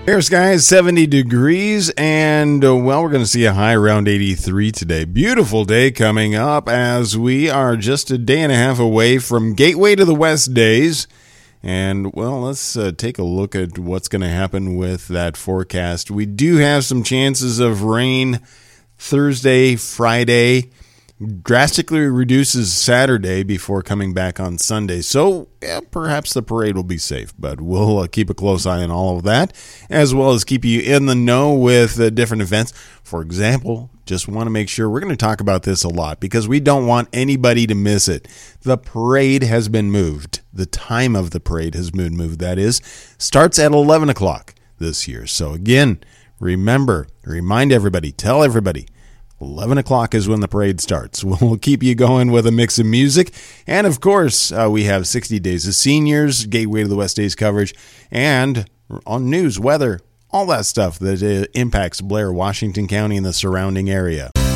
Air sky is 70 degrees, and well, we're going to see a high around 83 today. Beautiful day coming up as we are just a day and a half away from Gateway to the West days. And well, let's take a look at what's going to happen with that forecast. We do have some chances of rain Thursday, Friday. Drastically reduces Saturday before coming back on Sunday. So yeah, perhaps the parade will be safe, but we'll keep a close eye on all of that, as well as keep you in the know with different events. For example, just want to make sure we're going to talk about this a lot because we don't want anybody to miss it. The parade has been moved. The time of the parade has been moved. That is, starts at 11 o'clock this year. So again, remind everybody, tell everybody, 11 o'clock is when the parade starts. We'll keep you going with a mix of music. And, of course, we have 60 Days of Seniors, Gateway to the West Days coverage, and on news, weather, all that stuff that impacts Blair, Washington County, and the surrounding area.